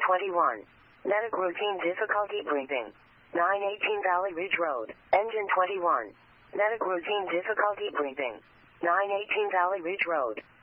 21. Medic routine difficulty breathing. 918 Valley Ridge Road. Engine 21. Medic routine difficulty breathing. 918 Valley Ridge Road.